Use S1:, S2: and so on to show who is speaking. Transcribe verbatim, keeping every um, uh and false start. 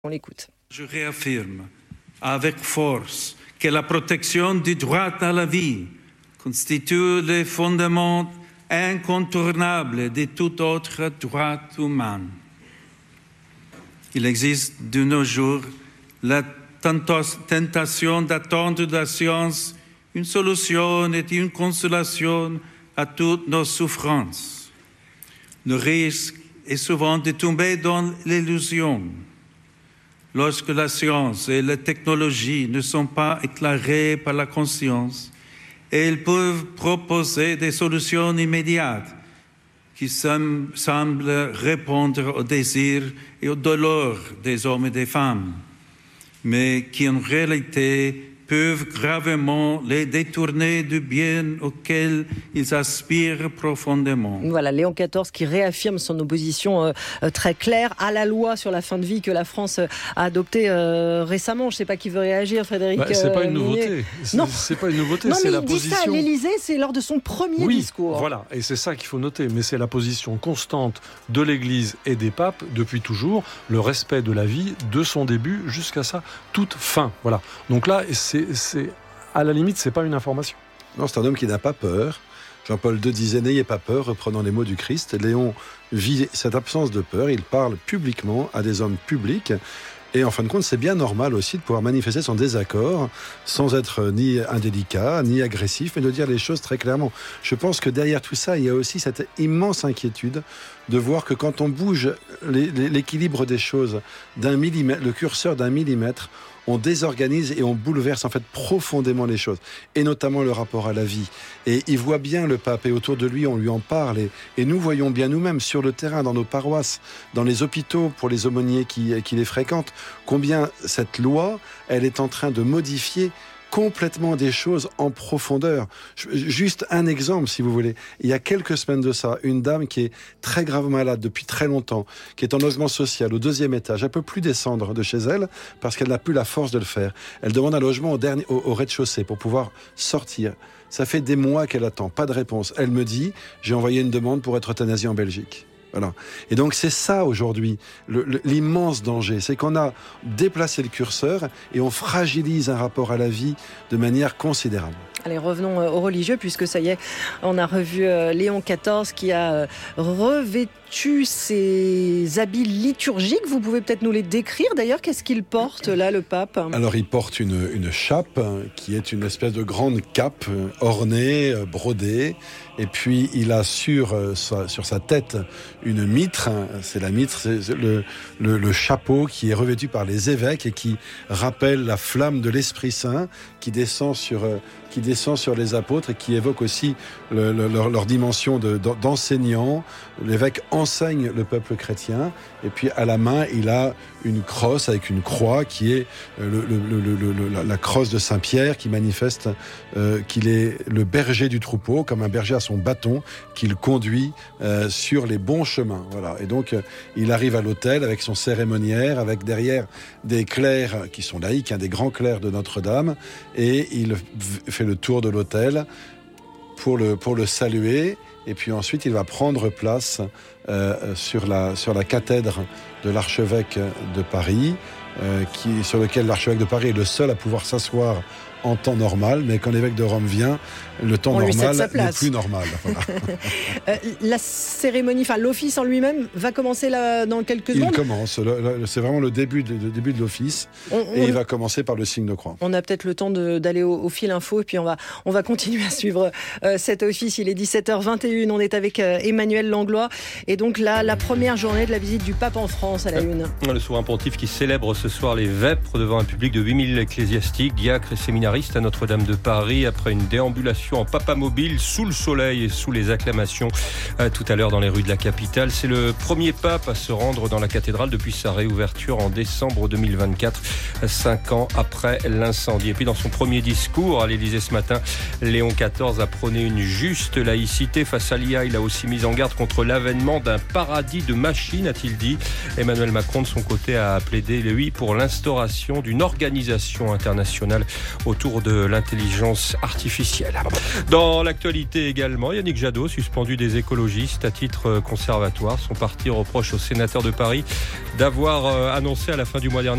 S1: On l'écoute.
S2: Je réaffirme avec force que la protection du droit à la vie constitue le fondement incontournable de tout autre droit humain. Il existe de nos jours la tentation d'attendre de la science une solution et une consolation à toutes nos souffrances. Le risque est souvent de tomber dans l'illusion. Lorsque la science et la technologie ne sont pas éclairées par la conscience, elles peuvent proposer des solutions immédiates qui semblent répondre aux désirs et aux douleurs des hommes et des femmes, mais qui en réalité peuvent gravement les détourner du bien auquel ils aspirent profondément.
S1: Voilà, Léon quatorze qui réaffirme son opposition euh, très claire à la loi sur la fin de vie que la France a adoptée euh, récemment. Je ne sais pas qui veut réagir, Frédéric.
S3: Bah, c'est
S1: euh,
S3: pas une nouveauté. C'est,
S1: non,
S3: c'est pas une nouveauté.
S1: Non,
S3: c'est
S1: mais
S3: la
S1: il
S3: position.
S1: dit ça à l'Élysée, c'est lors de son premier
S3: oui,
S1: discours.
S3: Voilà, et c'est ça qu'il faut noter. Mais c'est la position constante de l'Église et des papes depuis toujours, le respect de la vie de son début jusqu'à sa toute fin. Voilà. Donc là, c'est C'est, à la limite, c'est pas une information.
S4: Non, c'est un homme qui n'a pas peur. Jean-Paul deux disait « N'ayez pas peur », reprenant les mots du Christ. Léon vit cette absence de peur. Il parle publiquement à des hommes publics. Et en fin de compte, c'est bien normal aussi de pouvoir manifester son désaccord sans être ni indélicat, ni agressif, mais de dire les choses très clairement. Je pense que derrière tout ça, il y a aussi cette immense inquiétude de voir que quand on bouge l'équilibre des choses d'un millimètre, le curseur d'un millimètre, on désorganise et on bouleverse en fait profondément les choses, et notamment le rapport à la vie. Et il voit bien le pape, et autour de lui on lui en parle, et, et nous voyons bien nous-mêmes sur le terrain, dans nos paroisses, dans les hôpitaux pour les aumôniers qui, qui les fréquentent, combien cette loi, elle est en train de modifier complètement des choses en profondeur. Juste un exemple, si vous voulez. Il y a quelques semaines de ça, une dame qui est très grave malade depuis très longtemps, qui est en logement social au deuxième étage, elle ne peut plus descendre de chez elle parce qu'elle n'a plus la force de le faire. Elle demande un logement au, dernier, au, au rez-de-chaussée pour pouvoir sortir. Ça fait des mois qu'elle attend, pas de réponse. Elle me dit, j'ai envoyé une demande pour être euthanasiée en Belgique. Voilà. Et donc c'est ça aujourd'hui, le, le, l'immense danger, c'est qu'on a déplacé le curseur et on fragilise un rapport à la vie de manière considérable.
S1: Allez, revenons aux religieux, puisque ça y est, on a revu euh, Léon quatorze qui a euh, revêtu ses habits liturgiques. Vous pouvez peut-être nous les décrire d'ailleurs. Qu'est-ce qu'il porte là, le pape ?
S4: Alors il porte une, une chape qui est une espèce de grande cape ornée, brodée. Et puis il a sur sa, sur sa tête une mitre. C'est la mitre, c'est le, le, le chapeau qui est revêtu par les évêques et qui rappelle la flamme de l'Esprit Saint qui descend sur... qui descend sur les apôtres et qui évoque aussi le, le, leur, leur dimension de, d'enseignant. L'évêque enseigne le peuple chrétien, et puis à la main, il a une crosse avec une croix qui est le, le, le, le, la, la crosse de Saint-Pierre qui manifeste euh, qu'il est le berger du troupeau, comme un berger à son bâton, qu'il conduit euh, sur les bons chemins. Voilà. Et donc, euh, il arrive à l'autel avec son cérémoniaire, avec derrière des clercs qui sont laïcs, hein, des grands clercs de Notre-Dame, et il fait le tour de l'autel pour le, pour le saluer, et puis ensuite il va prendre place euh, sur, la, sur la cathèdre de l'archevêque de Paris, euh, qui, sur lequel l'archevêque de Paris est le seul à pouvoir s'asseoir en temps normal, mais quand l'évêque de Rome vient, le temps
S1: on
S4: normal n'est plus normal. Voilà.
S1: euh, la cérémonie, enfin l'office en lui-même va commencer là, dans quelques secondes.
S4: Il commence, le, le, c'est vraiment le début de, le début de l'office, on, on, et il va commencer par le signe de croix.
S1: On a peut-être le temps de, d'aller au, au fil info, et puis on va, on va continuer à suivre euh, cet office. Il est dix-sept heures vingt et une, on est avec euh, Emmanuel Langlois, et donc là, la première journée de la visite du pape en France à la une.
S5: Le souverain pontife qui célèbre ce soir les vêpres devant un public de huit mille ecclésiastiques, diacres et séminaires à Notre-Dame de Paris, après une déambulation en papamobile sous le soleil et sous les acclamations euh, tout à l'heure dans les rues de la capitale. C'est le premier pape à se rendre dans la cathédrale depuis sa réouverture en décembre deux mille vingt-quatre, cinq ans après l'incendie. Et puis dans son premier discours à l'Élysée ce matin, Léon quatorze a prôné une juste laïcité face à l'I A. Il a aussi mis en garde contre l'avènement d'un paradis de machines, a-t-il dit. Emmanuel Macron, de son côté, a plaidé, lui, pour l'instauration d'une organisation internationale autour autour de l'intelligence artificielle. Dans l'actualité également, Yannick Jadot, suspendu des écologistes à titre conservatoire. Son parti reproche au sénateur de Paris d'avoir annoncé à la fin du mois dernier